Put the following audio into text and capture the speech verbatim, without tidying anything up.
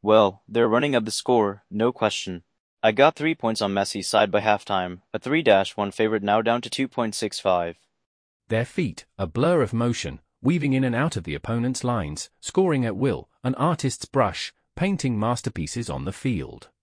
Well, they're running up the score, no question. I got three points on Messi's side by halftime, a three one favorite now down to two point six five. Their feet, a blur of motion, weaving in and out of the opponent's lines, scoring at will, an artist's brush, painting masterpieces on the field.